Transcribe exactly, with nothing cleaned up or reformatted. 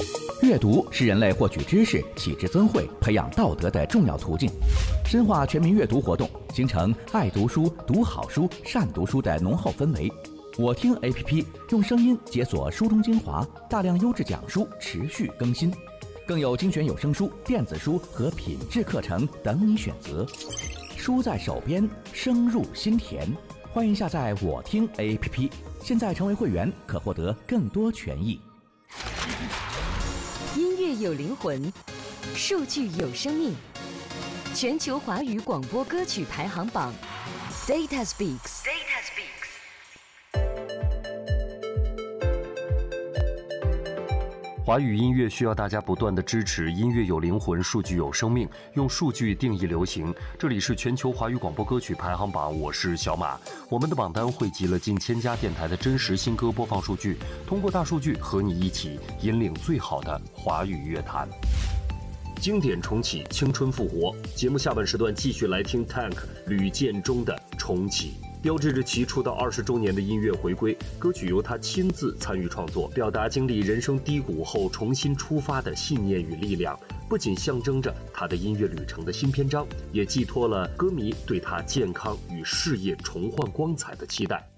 阅读是人类获取知识、启智增慧、培养道德的重要途径。深化全民阅读活动，形成爱读书、读好书、善读书的浓厚氛围。我听 A P P 用声音解锁书中精华，大量优质讲书持续更新，更有精选有声书、电子书和品质课程等你选择。书在手边，声入心田。欢迎下载我听 A P P， 现在成为会员可获得更多权益。 音乐有灵魂，数据有生命。全球华语广播歌曲排行榜 Data Speaks。Data Speaks。 华语音乐需要大家不断的支持，音乐有灵魂，数据有生命，用数据定义流行。这里是全球华语广播歌曲排行榜，我是小马。我们的榜单汇集了近千家电台的真实新歌播放数据，通过大数据和你一起引领最好的华语乐坛。经典重启，青春复活。节目下半时段继续来听 Tank 吕建中的重启，标志着其出道二十周年的音乐回归。歌曲由他亲自参与创作，表达经历人生低谷后重新出发的信念与力量，不仅象征着他的音乐旅程的新篇章，也寄托了歌迷对他健康与事业重焕光彩的期待。